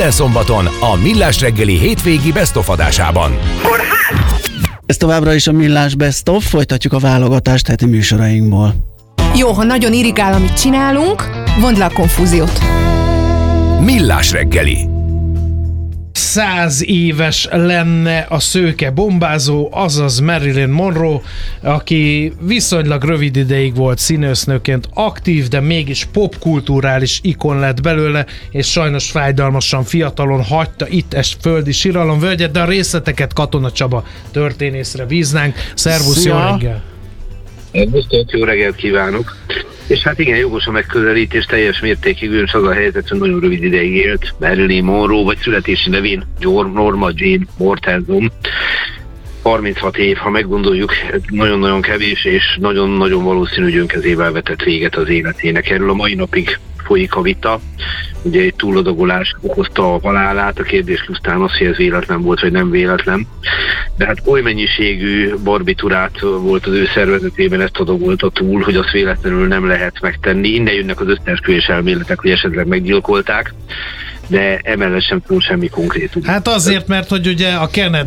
minden szombaton a Millás reggeli hétvégi Best of adásában. Ez továbbra is a Millás Best of, folytatjuk a válogatást heti műsorainkból. Jó, ha nagyon irigál, amit csinálunk, vondd le a konfúziót. Millás reggeli. 100 éves lenne a szőke bombázó, azaz Marilyn Monroe, aki viszonylag rövid ideig volt színésznőként aktív, de mégis popkulturális ikon lett belőle, és sajnos fájdalmasan fiatalon hagyta itt földi síralomvölgyet, de a részleteket Katona Csaba történészre bíznánk. Szervusz, jó reggel! Jó reggelt kívánok! És hát igen, jogos a megközelítés, teljes mértékig ugyanis az a helyzet, hogy nagyon rövid ideig élt Marilyn Monroe, vagy születési nevén Norma Jean Mortenson. 36 év, ha meggondoljuk, nagyon-nagyon kevés, és nagyon-nagyon valószínű, hogy önkezével vetett véget az életének. Erről a mai napig folyik a vita. Ugye egy túladagolás okozta a halálát, a kérdés pusztán az, hogy ez véletlen volt, vagy nem véletlen. De hát oly mennyiségű barbiturát volt az ő szervezetében, ezt adagolta túl, hogy azt véletlenül nem lehet megtenni. Innen jönnek az összeesküvés elméletek, hogy esetleg meggyilkolták, de emellett sem túl semmi konkrétum. Hát azért, mert hogy ugye a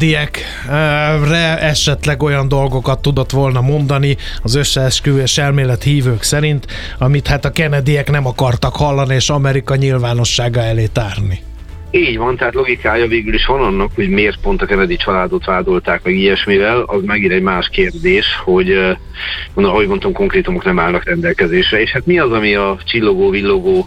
Kennedyekre esetleg olyan dolgokat tudott volna mondani az összeesküvés elmélet hívők szerint, amit hát a Kennedyek nem akartak hallani, és Amerika nyilvánossága elé tárni. Így van, tehát logikája végül is van annak, hogy miért pont a Kennedy családot vádolták meg ilyesmivel, az megint egy más kérdés, hogy ahogy mondtam, konkrétumok nem állnak rendelkezésre, és hát mi az, ami a csillogó-villogó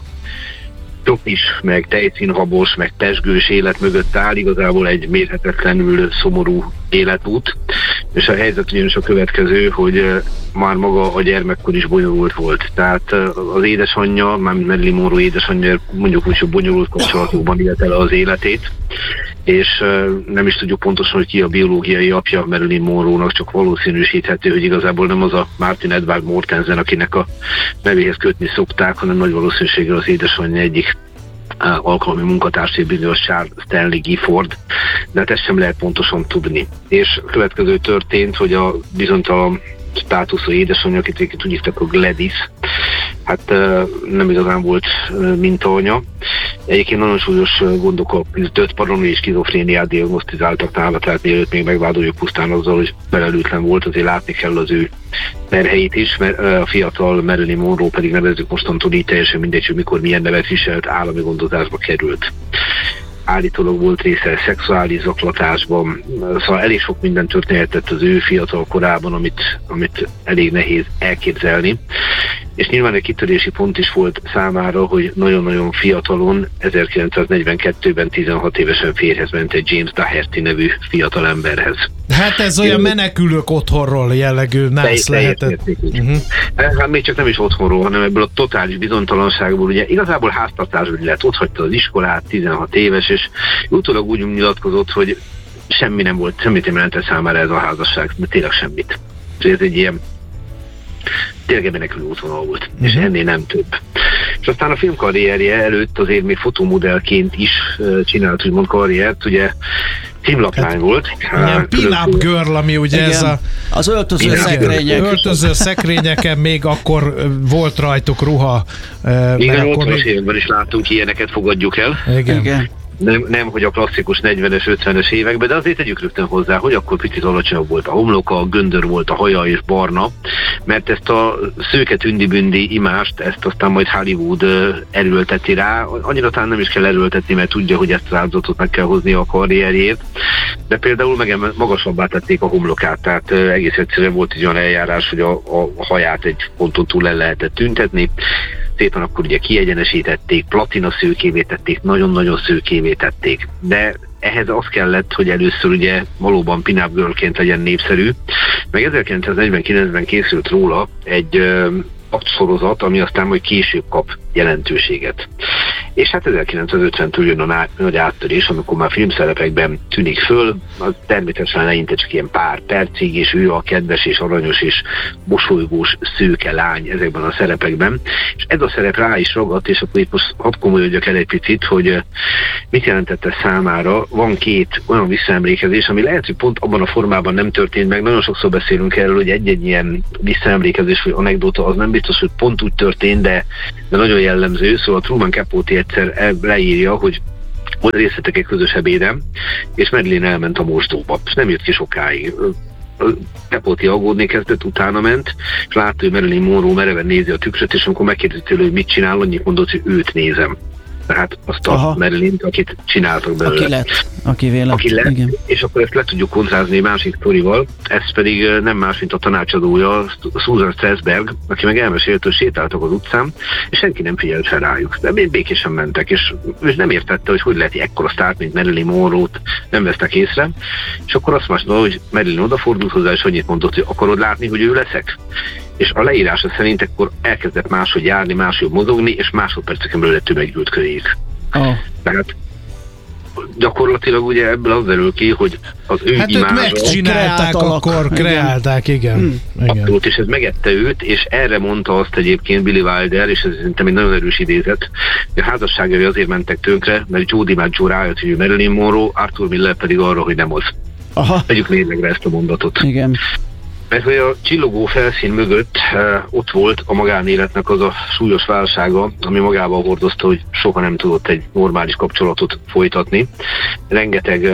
is, meg tejszínhabos, meg pezsgős élet mögött áll, igazából egy mérhetetlenül szomorú életút, és a helyzet ugyanis a következő, hogy már maga a gyermekkor is bonyolult volt. Tehát az édesanyja, mármint Marilyn Monroe édesanyja, mondjuk úgy, hogy bonyolult kapcsolatokban élte el az életét, és nem is tudjuk pontosan, hogy ki a biológiai apja Marilyn Monroe-nak, csak valószínűsíthető, hogy igazából nem az a Martin Edward Mortensen, akinek a nevéhez kötni szokták, hanem nagy valószínűséggel az édesanyja egyik alkalmi munkatársai, bizonyos Charles Stanley Gifford, de hát ezt sem lehet pontosan tudni. És a következő történt, hogy a bizonytalan státuszú édesanyja, akit úgy hívtak a Gladys, hát nem igazán volt mintaanya. Egyébként nagyon súlyos gondokkal küzdött, paranoia és skizofréniát diagnosztizáltak nála, tehát mielőtt még megvádoljuk pusztán azzal, hogy felelőtlen volt, azért látni kell az ő terheit is, mert a fiatal Marilyn Monroe pedig nevezzük mostantól így teljesen mindegy, hogy mikor milyen nevet viselt, állami gondozásba került. Állítólag volt része szexuális zaklatásban, szóval elég sok minden történhetett az ő fiatal korában, amit elég nehéz elképzelni. És nyilván egy kitörési pont is volt számára, hogy nagyon-nagyon fiatalon, 1942-ben 16 évesen férjhez ment egy James Daugherty nevű fiatal emberhez. Hát ez olyan menekülők otthonról jellegű nász lehetett. Hát még csak nem is otthonról, hanem ebből a totális bizonytalanságból, ugye igazából háztartásban lett, ott hagyta az iskolát, 16 éves, és utólag úgy nyilatkozott, hogy semmit nem jelentett számára ez a házasság, de tényleg semmit. Ez egy ilyen tényleg menekülő útvonal volt, és ennél nem több. És aztán a filmkarrierje előtt azért még fotomodellként is csinált úgymond karriert, ugye címlaplány volt. Ilyen pin-up girl, ami ugye igen, ez az öltöző szekrények. Öltöző szekrényeken még akkor volt rajtuk ruha. Igen, 80-as években is láttunk ilyeneket, fogadjuk el. Igen. Nem, hogy a klasszikus 40-es, 50-es években, de azért tegyük rögtön hozzá, hogy akkor picit alacsonyabb volt a homloka, göndör volt a haja és barna, mert ezt a szőke tündi-bündi imást, ezt aztán majd Hollywood erőlteti rá, annyira talán nem is kell erőltetni, mert tudja, hogy ezt az áldozatot meg kell hozni a karrierjét, de például magasabbá tették a homlokát, tehát egész egyszerűen volt egy olyan eljárás, hogy a haját egy ponton túl el lehetett tüntetni, szépen akkor ugye kiegyenesítették, platina szőkévé tették, nagyon-nagyon szőkévé tették. De ehhez az kellett, hogy először ugye valóban pin-up girlként legyen népszerű. Meg 1949-ben készült róla egy sorozat, ami aztán majd később kap jelentőséget. És hát 1950-től jön a nagy áttörés, amikor már filmszerepekben tűnik föl, az természetesen eleinte csak ilyen pár percig, és ő a kedves és aranyos és mosolygós szőke lány ezekben a szerepekben. És ez a szerep rá is ragadt, és akkor itt most hadd komolyodjak el egy picit, hogy mit jelentette számára. Van két olyan visszaemlékezés, ami lehet, hogy pont abban a formában nem történt meg. Nagyon sokszor beszélünk erről, hogy egy-egy ilyen visszaemlékezés vagy anekdota az nem biztos, hogy pont úgy történt, de nagyon jellemző. Szóval Truman Capote egyszer leírja, hogy volt részletek egy közös ebédem, és Marilyn elment a mosdóba, és nem jött ki sokáig. Pepoti aggódni kezdett, utána ment, és látta, hogy Marilyn Monroe mereven nézi a tükröt, és amikor megkérdezte tőle, hogy mit csinál, annyit mondott, hogy őt nézem. Tehát azt a Marilynt, akit csináltak belőle. Aki lett, igen. És akkor ezt le tudjuk kontrázni egy másik sztorival, ez pedig nem más, mint a tanácsadója, Susan Strasberg, aki meg elmesélte, hogy sétáltak az utcán, és senki nem figyelt fel rájuk. De békésen mentek, és ő nem értette, hogy lehet ekkora sztárt, mint Marilyn Monroe-t nem vesznek észre, és akkor azt mondta, hogy Marilyn odafordult hozzá, és annyit mondott, hogy akarod látni, hogy ő leszek? És a leírása szerint akkor elkezdett máshogy járni, máshogy mozogni, és másodperceken belőle tömeggyűlt köréig. Tehát gyakorlatilag ugye ebből az derül ki, hogy az ő hát őt megcsinálták, akkor kreálták, igen. Abszolút, és ez megette őt, és erre mondta azt egyébként Billy Wilder, és ez szerintem egy nagyon erős idézet, hogy a házasságai azért mentek tönkre, mert Jody Maggio rájött, hogy Marilyn Monroe, Arthur Miller pedig arra, hogy nem az. Tegyük nézlegre ezt a mondatot. Igen. Mert hogy a csillogó felszín mögött ott volt a magánéletnek az a súlyos válsága, ami magával hordozta, hogy soha nem tudott egy normális kapcsolatot folytatni. Rengeteg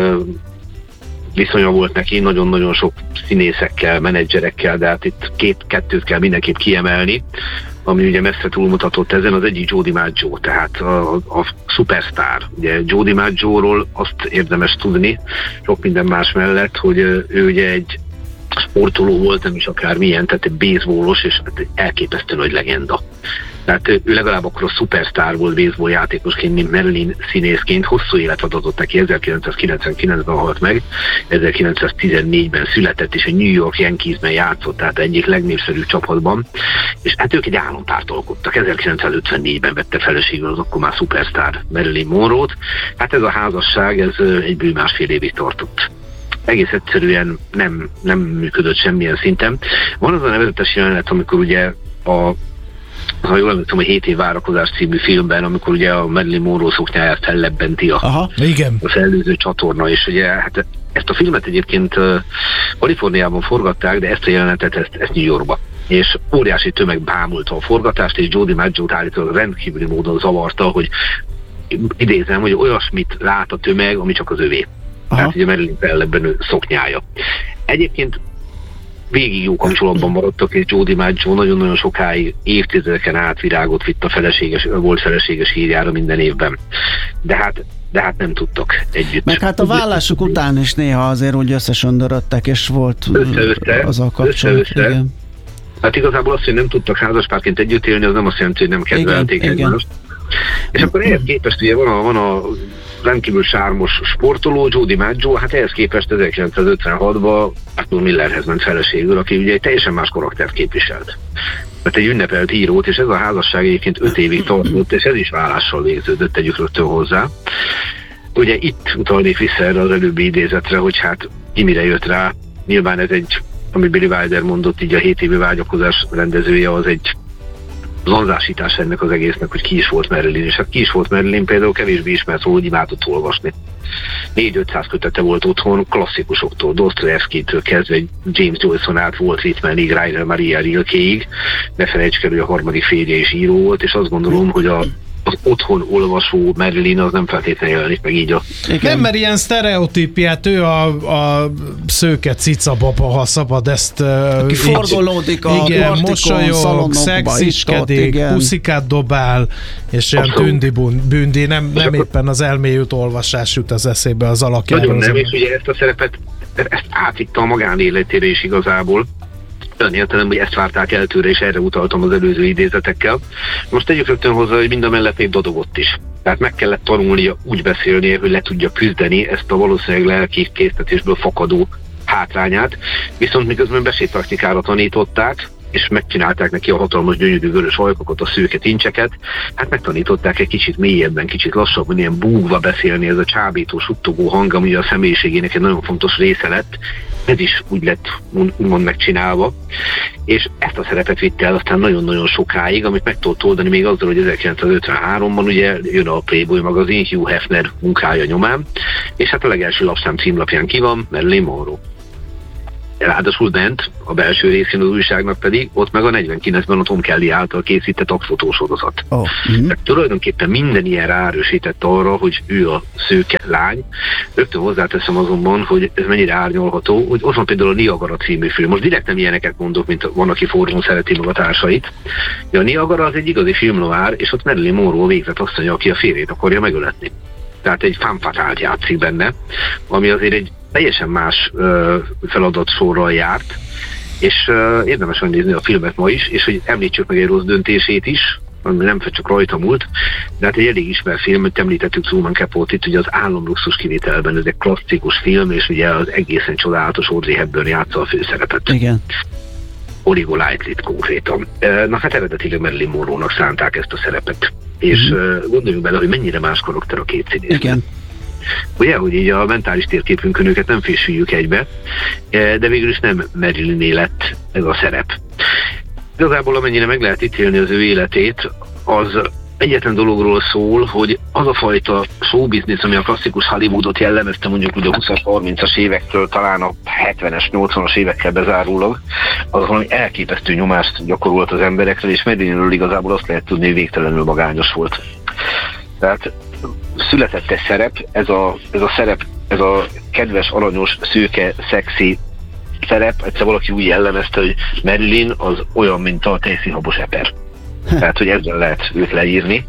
viszonya volt neki, nagyon-nagyon sok színészekkel, menedzserekkel, de hát itt kettőt kell mindenképp kiemelni, ami ugye messze túlmutatott ezen, az egyik Jody Maggio, tehát a szupersztár. Ugye Jody Maggioról azt érdemes tudni, sok minden más mellett, hogy ő ugye egy sportoló volt, nem is akármilyen, tehát egy baseballos, és elképesztő nagy legenda. Tehát ő legalább akkor a szupersztár volt baseball játékosként, mint Marilyn színészként, hosszú életet adott neki, 1999-ben halt meg, 1914-ben született, és a New York Yankeesben játszott, tehát egyik legnépszerűbb csapatban, és hát ők egy álompárt alkottak. 1954-ben vette feleségül az akkor már szupersztár Marilyn Monroe-t, hát ez a házasság, ez egy bő másfél évig tartott. Egész egyszerűen nem működött semmilyen szinten. Van az a nevezetes jelenet, amikor ugye ha jól emlékszem, a 7 év várakozás című filmben, amikor ugye a Marilyn Monroe szoknyáját fellebbenti az előző csatorna, és ugye hát ezt a filmet egyébként Kaliforniában forgatták, de ezt a jelenetet ezt New Yorkba. És óriási tömeg bámulta a forgatást, és Jody Maggiót állítólag rendkívüli módon zavarta, hogy idézem, hogy olyasmit lát a tömeg, ami csak az övé. Tehát ugye Marilyn fellebbenő szoknyája. Egyébként végig jó kapcsolatban maradtak, és Jody Maggio nagyon-nagyon sokáig, évtizedeken át virágot vitt volt feleséges hírjára minden évben. De hát nem tudtak együtt. Meg hát a vállásuk után is néha azért úgy összesöndöröttek, és volt az a kapcsolat. Igen. Hát igazából azt, hogy nem tudtak házaspárként együtt élni, az nem azt jelenti, hogy nem kedvelték egymást. És akkor ehhez képest ugye van a rendkívül sármos sportoló, Jody Maggio, hát ehhez képest 1956-ban Arthur Millerhez ment feleségül, aki ugye egy teljesen más karaktert képviselt. Mert egy ünnepelt írót, és ez a házasság egyébként 5 évig tartott, és ez is vállással végződött, tegyük rögtön hozzá. Ugye itt utalnék vissza erre az előbbi idézetre, hogy hát ki mire jött rá, nyilván ez egy, amit Billy Wilder mondott, így a 7 évi vágyakozás rendezője, az egy zanzásítás ennek az egésznek, hogy ki is volt Marilyn, és hát ki is volt Marilyn, például kevésbé ismert szó, hogy imádott olvasni. 400-500 kötete volt otthon, klasszikusoktól, Dostoyevskytől kezdve James Joyce-on át, Walt Whitmanig, Rainer Maria Rilkéig, ne felejtsd el, hogy a harmadik férje is író volt, és azt gondolom, hogy az otthon olvasó Marilyn az nem feltétlenül jelenik meg így Nem, mert ilyen sztereotípiát, ő a szőke cicababa, ha szabad ezt... Aki forgolódik a mosolyog, szexiskedik, puszikát dobál, és ilyen tündi-bündi, nem éppen az elmélyült olvasás jut az eszébe az alakjáról. Nagyon nem, és ugye ezt a szerepet, ezt átvitte a magánéletére is igazából. Olyan értelem, hogy ezt várták el tőle, és erre utaltam az előző idézetekkel. Most tegyük rögtön hozzá, hogy mind a mellett még dodogott is. Tehát meg kellett tanulnia úgy beszélnie, hogy le tudja küzdeni ezt a valószínűleg lelki késztetésből fakadó hátrányát. Viszont miközben beszédpraktikára tanították, és megcsinálták neki a hatalmas gyönyörű vörös ajkakat, a szőke tincseket, hát megtanították egy kicsit mélyebben, kicsit lassabban, ilyen búgva beszélni, ez a csábító, suttogó hang, ami a személyiségének egy nagyon fontos része lett. Ez is úgy lett úgymond megcsinálva, és ezt a szerepet vitte el aztán nagyon-nagyon sokáig, amit meg tudott oldani még azzal, hogy 1953-ban ugye jön a Playboy magazin Hugh Hefner munkája nyomán, és hát a legelső lapszám címlapján ki van Marilyn Monroe. Ráadásul bent, a belső részén az újságnak pedig, ott meg a 49-ben a Tom Kelly által készített akfotósorozat. Tehát tulajdonképpen minden ilyen ráerősített arra, hogy ő a szőke lány. Rögtön hozzáteszem azonban, hogy ez mennyire árnyalható, hogy ott van például a Niagara című film. Most direkt nem ilyeneket mondok, mint van, aki forrón szereti meg a társait. De a Niagara az egy igazi filmnoir, és ott Marilyn Monroe végzett asszonya, aki a férjét akarja megöletni. Tehát egy femme fatale játszik benne, ami azért egy teljesen más feladatsorral járt, és érdemes megnézni a filmet ma is, és hogy említsük meg egy rossz döntését is, ami nem csak rajta múlt, de hát egy elég ismert film, hogy említettük Truman Capote-t, ugye az Álomluxus kivételben, ez egy klasszikus film, és ugye az egészen csodálatos Audrey Hepburn játsza a főszerepet. Igen. Origo Lightlit konkrétan. Na hát eredetileg Marilyn Monroe-nak szánták ezt a szerepet. És gondoljunk bele, hogy mennyire más karakter a két színész. Igen. Ugye, hogy így a mentális térképünkön őket nem fésüljük egybe, de végül is nem Marilyn lett ez a szerep. Igazából amennyire meg lehet ítélni az ő életét, az egyetlen dologról szól, hogy az a fajta showbiznisz, ami a klasszikus Hollywoodot jellemezte mondjuk ugye a 20-as, 30-as évektől, talán a 70-es, 80-as évekkel bezárólag, az valami elképesztő nyomást gyakorolt az emberekre, és Marilynről igazából azt lehet tudni, hogy végtelenül magányos volt. Tehát született egy szerep, ez a szerep, ez a kedves, aranyos, szőke, szexi szerep, egyszer valaki úgy jellemezte, hogy Marilyn az olyan, mint a tejszínhabos eper. Tehát, hogy ezzel lehet őt leírni.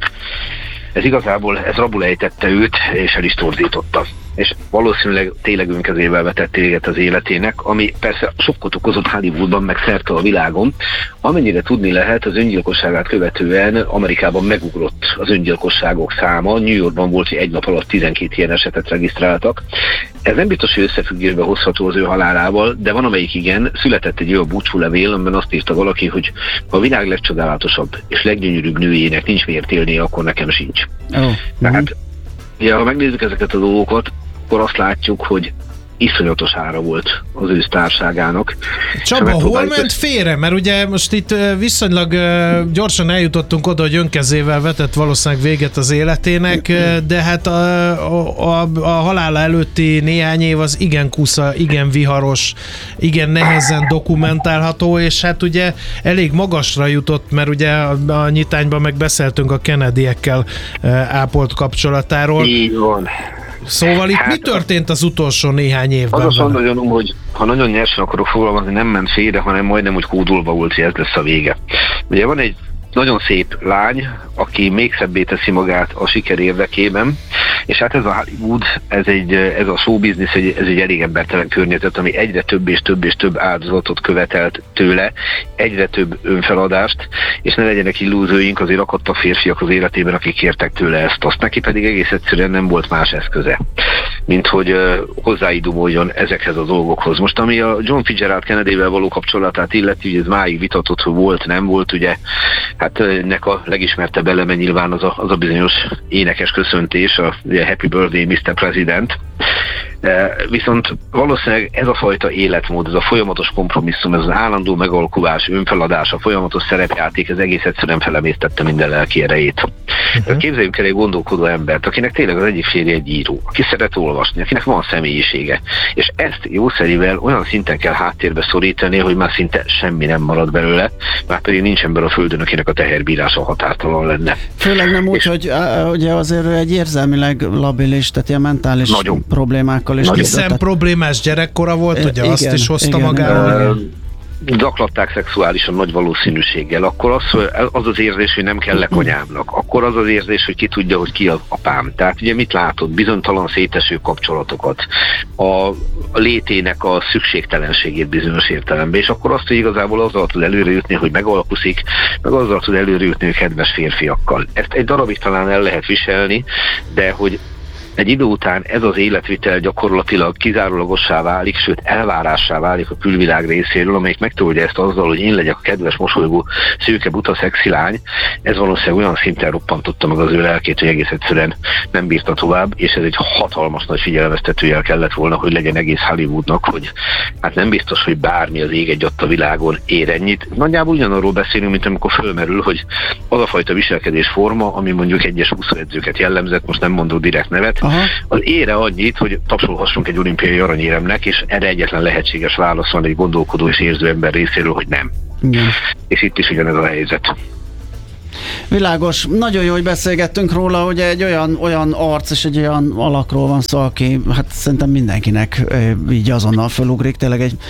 Ez igazából, ez rabul ejtette őt, és el is torzította. És valószínűleg tényleg önkezével vetett véget az életének, ami persze sokkot okozott Hollywoodban, meg szerte a világon. Amennyire tudni lehet, az öngyilkosságát követően Amerikában megugrott az öngyilkosságok száma. New Yorkban volt, hogy egy nap alatt 12 ilyen esetet regisztráltak. Ez nem biztos, hogy összefüggésbe hozható az ő halálával, de van, amelyik igen. Született egy olyan búcsúlevél, amiben azt írta valaki, hogy ha a világ legcsodálatosabb és leggyönyörűbb nőjének nincs miért élnie, akkor nekem sincs. Tehát, ja, ha megnézzük ezeket a dolgokat, akkor azt látjuk, hogy iszonyatos ára volt az ő sztárságának. Csaba, hol ment félre? Mert ugye most itt viszonylag gyorsan eljutottunk oda, hogy önkezével vetett valószínűleg véget az életének, de hát a halála előtti néhány év az igen kusza, igen viharos, igen nehezen dokumentálható, és hát ugye elég magasra jutott, mert ugye a nyitányban megbeszéltünk a Kennedy-ekkel ápolt kapcsolatáról. Így van. Szóval itt mi történt az utolsó néhány évben? Az a nagyon, hogy ha nagyon nyersen akarok fogalmazni, nem ment félre, hanem majdnem úgy kódolva volt, hogy ez lesz a vége. Ugye van egy nagyon szép lány, aki még szebbé teszi magát a siker érdekében, és hát ez a Hollywood, ez a showbiznisz, ez egy elég embertelen környezet, ami egyre több és több és több áldozatot követelt tőle, egyre több önfeladást, és ne legyenek illúzióink, azért akadtak férfiak az életében, akik kértek tőle ezt-azt. Neki pedig egész egyszerűen nem volt más eszköze, mint hogy hozzáidumoljon ezekhez a dolgokhoz. Most ami a John Fitzgerald Kennedyvel való kapcsolatát illeti, hogy ez máig vitatott, hogy volt, nem volt, ugye, hát ennek a legismertebb eleme nyilván az a bizonyos énekes köszöntés, a Happy Birthday, Mr. President. Viszont valószínűleg ez a fajta életmód, ez a folyamatos kompromisszum, ez az állandó megalkuvás, önfeladás, a folyamatos szerepjáték, ez egész egyszerűen felemésztette minden lelki erejét. Képzeljünk el egy gondolkodó embert, akinek tényleg az egyik férje egy író, aki szeret olvasni, akinek van személyisége, és ezt jószerivel olyan szinten kell háttérbe szorítani, hogy már szinte semmi nem marad belőle, már pedig nincs ember a földön, akinek a teherbírása határtalan lenne. Főleg nem úgy, hogy ugye azért egy érzelmileg labilis, tehát ilyen mentális nagyon problémákkal is. Hiszen problémás gyerekkora volt, ugye igen, azt is hozta magával. Zaklatták szexuálisan nagy valószínűséggel, akkor az érzés, hogy nem kell anyámnak, akkor az érzés, hogy ki tudja, hogy ki az apám. Tehát ugye mit látod? Bizonytalan széteső kapcsolatokat, a létének a szükségtelenségét bizonyos értelemben, és akkor azt, hogy igazából azzal tud előre jutni, hogy megalkuszik, meg azzal tud előre jutni, hogy kedves férfiakkal. Ezt egy darabig talán el lehet viselni, de hogy egy idő után ez az életvitel gyakorlatilag kizárólagossá válik, sőt elvárássá válik a külvilág részéről, amelyik megtudja ezt azzal, hogy én legyek a kedves, mosolygó, szőke, buta, szexi lány. Ez valószínűleg olyan szinten roppantotta meg az ő lelkét, hogy egész egyszerűen nem bírta tovább, és ez egy hatalmas nagy figyelmeztetőjel kellett volna, hogy legyen egész Hollywoodnak, hogy hát nem biztos, hogy bármi az ég egyatt a világon ér ennyit. Nagyjából ugyanarról beszélünk, mint amikor fölmerül, hogy az a fajta viselkedésforma, ami mondjuk egyes úszóedzőket jellemzett, most nem mondok direkt nevet, Aha. Az ére annyit, hogy tapsolhassunk egy olimpiai aranyéremnek, és erre egyetlen lehetséges válasz van egy gondolkodó és érző ember részéről, hogy nem. Igen. És itt is ugyanez a helyzet. Világos. Nagyon jó, hogy beszélgettünk róla, hogy egy olyan arc és egy olyan alakról van szó, aki hát szerintem mindenkinek így azonnal fölugrik. Tényleg egy...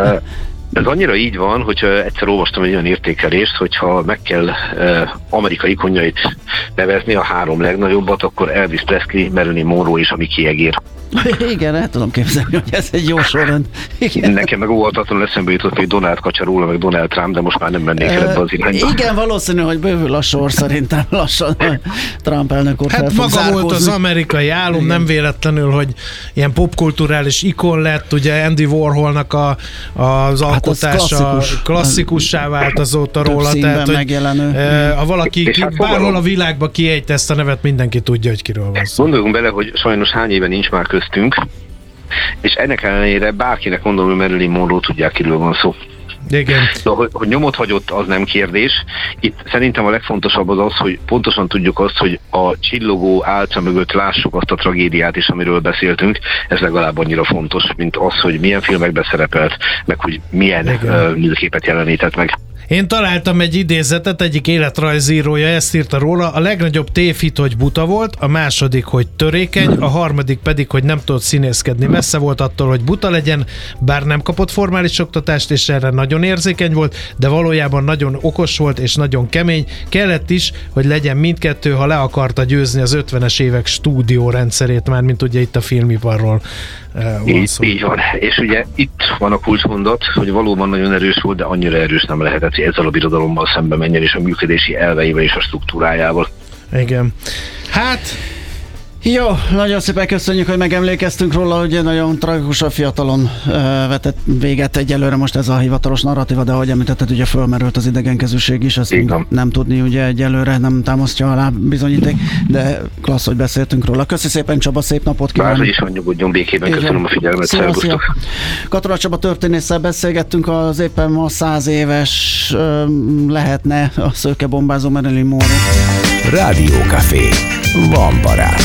Ez annyira így van, hogy egyszer olvastam egy olyan értékelést, hogyha meg kell Amerika ikonjait nevezni, a 3 legnagyobbat, akkor Elvis Presley, Marilyn Monroe és a Mickey Jagger. Igen, el tudom képzelni, hogy ez egy jó sorrend. Igen. Nekem meg óvatatlanul eszembe jutott, hogy Donald Kacsaróla, meg Donald Trump, de most már nem mennék el ebbe az irányba. Igen, valószínű, hogy bővül a sor szerintem lassan. Trump elnök úr Hát maga volt az amerikai álom, igen. Nem véletlenül, hogy ilyen popkulturális ikon lett, ugye Andy Warholnak az alkotása klasszikussá vált azóta róla. Tehát, megjelenő. Hát, ha valaki bárhol a világban kiejti ezt a nevet, mindenki tudja, hogy kiről van szó. Gondoljunk bele, hogy sajnos hány éve nincs már köztünk, és ennek ellenére bárkinek mondom, hogy Marilyn Monroe tudják, kiről van szó. Igen. De hogy nyomot hagyott, az nem kérdés. Itt szerintem a legfontosabb az, hogy pontosan tudjuk azt, hogy a csillogó álca mögött lássuk azt a tragédiát is, amiről beszéltünk. Ez legalább annyira fontos, mint az, hogy milyen filmekben szerepelt, meg hogy milyen műképet jelenített meg. Én találtam egy idézetet, egyik életrajzírója ezt írta róla: a legnagyobb tévhit, hogy buta volt, a második, hogy törékeny, a harmadik pedig, hogy nem tudott színészkedni. Messze volt attól, hogy buta legyen, bár nem kapott formális oktatást, és erre nagyon érzékeny volt, de valójában nagyon okos volt, és nagyon kemény. Kellett is, hogy legyen mindkettő, ha le akarta győzni az 50-es évek stúdiórendszerét, már mint ugye itt a filmiparról van szó. Így van. És ugye itt van a kulcsmondat, hogy valóban nagyon erős volt, de annyira erős nem lehetett, hogy ezzel a birodalommal szembe menjen, és a működési elveivel és a struktúrájával. Igen. Hát... Jó, nagyon szépen köszönjük, hogy megemlékeztünk róla, hogy nagyon tragikusan fiatalon vetett véget egyelőre most ez a hivatalos narratíva, de ahogy említetted, ugye fölmerült az idegenkezűség is, azt nem tudni ugye egyelőre, nem támasztja alá bizonyíték, de klassz, hogy beszéltünk róla. Köszi szépen, Csaba, szép napot kívánok! Bárhogy is van, nyugodjon békében, köszönöm a figyelmet, szervusztok! Katona Csaba történésszel beszélgettünk, az éppen ma 100 éves lehetne a szőkebombázó Marilyn Monroe. Rádiókafé. Van barát.